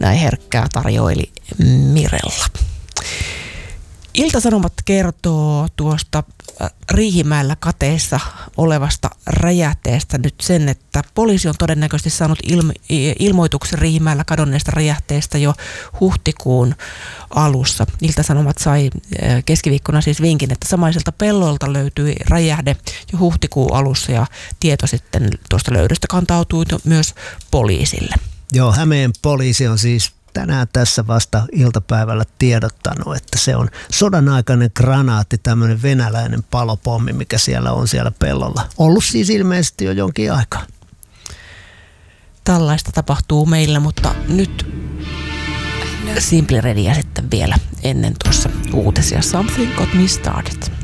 näin herkkää tarjoili Mirella. Ilta-Sanomat kertoo tuosta Riihimäellä kateissa olevasta räjähteestä nyt sen, että poliisi on todennäköisesti saanut ilmoituksen Riihimäellä kadonneesta räjähteestä jo huhtikuun alussa. Ilta-Sanomat sai keskiviikkona siis vinkin, että samaiselta pellolta löytyi räjähde jo huhtikuun alussa ja tieto sitten tuosta löydöstä kantautui myös poliisille. Joo, Hämeen poliisi on siis tänään tässä vasta iltapäivällä tiedottanut, että se on sodanaikainen granaatti, tämmöinen venäläinen palopommi, mikä siellä on siellä pellolla. Ollut siis ilmeisesti jo jonkin aikaa. Tällaista tapahtuu meillä, mutta nyt Simply Readyä sitten vielä ennen tuossa uutisia. Something got me started.